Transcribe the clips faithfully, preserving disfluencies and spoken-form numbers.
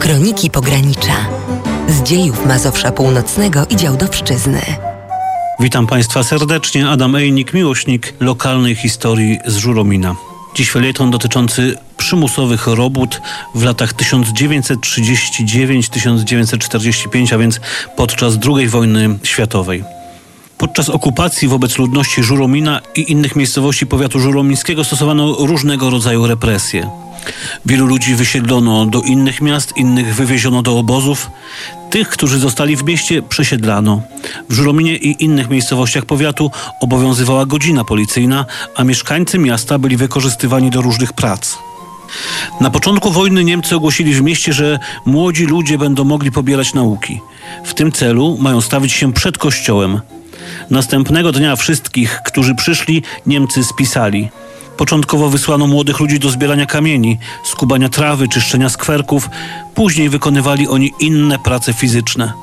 Kroniki Pogranicza. Z dziejów Mazowsza Północnego i Działdowszczyzny. Witam Państwa serdecznie. Adam Ejnik, miłośnik lokalnej historii z Żuromina. Dziś felieton dotyczący przymusowych robót w latach tysiąc dziewięćset trzydziesty dziewiąty do tysiąc dziewięćset czterdziesty piąty, a więc podczas drugiej wojny światowej. Podczas okupacji wobec ludności Żuromina i innych miejscowości powiatu żuromińskiego stosowano różnego rodzaju represje. Wielu ludzi wysiedlono do innych miast, innych wywieziono do obozów. Tych, którzy zostali w mieście, przesiedlano. W Żurominie i innych miejscowościach powiatu obowiązywała godzina policyjna, a mieszkańcy miasta byli wykorzystywani do różnych prac. Na początku wojny Niemcy ogłosili w mieście, że młodzi ludzie będą mogli pobierać nauki. W tym celu mają stawić się przed kościołem. Następnego dnia wszystkich, którzy przyszli, Niemcy spisali. Początkowo wysłano młodych ludzi do zbierania kamieni, skubania trawy, czyszczenia skwerków. Później wykonywali oni inne prace fizyczne.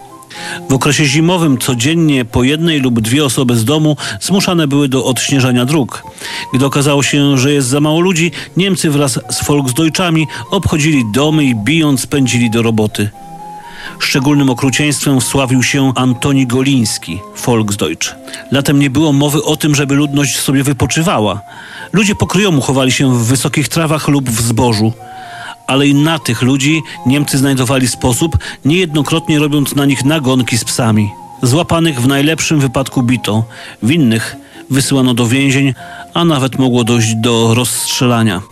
W okresie zimowym codziennie po jednej lub dwie osoby z domu zmuszane były do odśnieżania dróg. Gdy okazało się, że jest za mało ludzi, Niemcy wraz z Volksdeutschami obchodzili domy i bijąc pędzili do roboty. Szczególnym okrucieństwem wsławił się Antoni Goliński, Volksdeutsch. Latem nie było mowy o tym, żeby ludność sobie wypoczywała. Ludzie pokryjomu chowali się w wysokich trawach lub w zbożu. Ale i na tych ludzi Niemcy znajdowali sposób, niejednokrotnie robiąc na nich nagonki z psami. Złapanych w najlepszym wypadku bito, winnych wysyłano do więzień, a nawet mogło dojść do rozstrzelania.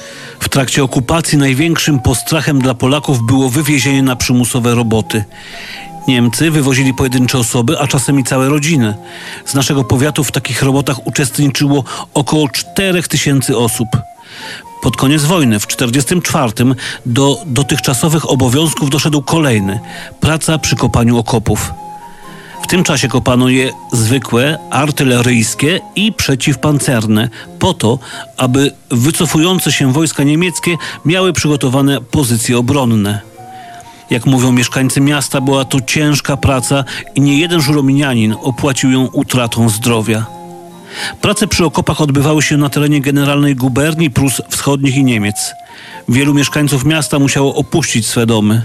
W trakcie okupacji największym postrachem dla Polaków było wywiezienie na przymusowe roboty. Niemcy wywozili pojedyncze osoby, a czasem i całe rodziny. Z naszego powiatu w takich robotach uczestniczyło około czterech tysięcy osób. Pod koniec wojny, w tysiąc dziewięćset czterdziestym czwartym, do dotychczasowych obowiązków doszedł kolejny – praca przy kopaniu okopów. W tym czasie kopano je zwykłe, artyleryjskie i przeciwpancerne, po to, aby wycofujące się wojska niemieckie miały przygotowane pozycje obronne. Jak mówią mieszkańcy miasta, była to ciężka praca i nie jeden żurominianin opłacił ją utratą zdrowia. Prace przy okopach odbywały się na terenie generalnej guberni Prus Wschodnich i Niemiec. Wielu mieszkańców miasta musiało opuścić swe domy.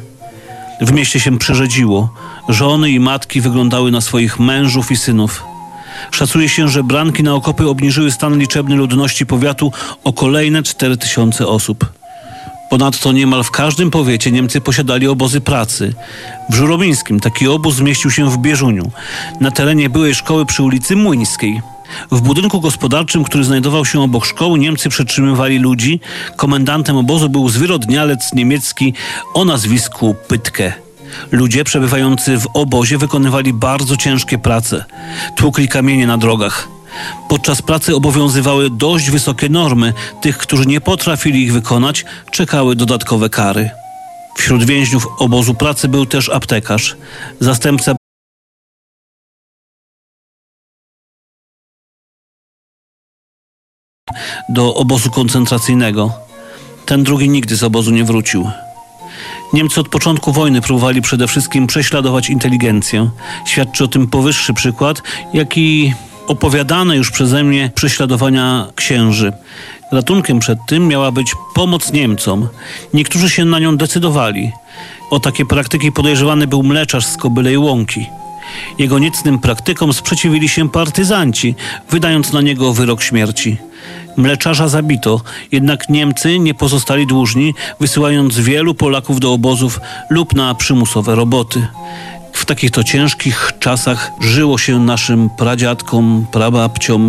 W mieście się przerzedziło. Żony i matki wyglądały na swoich mężów i synów. Szacuje się, że branki na okopy obniżyły stan liczebny ludności powiatu o kolejne cztery tysiące osób. Ponadto niemal w każdym powiecie Niemcy posiadali obozy pracy. W Żuromińskim taki obóz zmieścił się w Bieżuniu, na terenie byłej szkoły przy ulicy Młyńskiej. W budynku gospodarczym, który znajdował się obok szkoły, Niemcy przetrzymywali ludzi. Komendantem obozu był zwyrodnialec niemiecki o nazwisku Pytke. Ludzie przebywający w obozie wykonywali bardzo ciężkie prace. Tłukli kamienie na drogach. Podczas pracy obowiązywały dość wysokie normy. Tych, którzy nie potrafili ich wykonać, czekały dodatkowe kary. Wśród więźniów obozu pracy był też aptekarz. Zastępca do obozu koncentracyjnego. Ten drugi nigdy z obozu nie wrócił. Niemcy od początku wojny próbowali przede wszystkim prześladować inteligencję. Świadczy o tym powyższy przykład, jak i opowiadane już przeze mnie prześladowania księży. Ratunkiem przed tym miała być pomoc Niemcom. Niektórzy się na nią decydowali. O takie praktyki podejrzewany był mleczarz z Kobylej Łąki. Jego niecnym praktykom sprzeciwili się partyzanci, wydając na niego wyrok śmierci. Mleczarza zabito, jednak Niemcy nie pozostali dłużni, wysyłając wielu Polaków do obozów lub na przymusowe roboty. W takich to ciężkich czasach żyło się naszym pradziadkom, prababciom,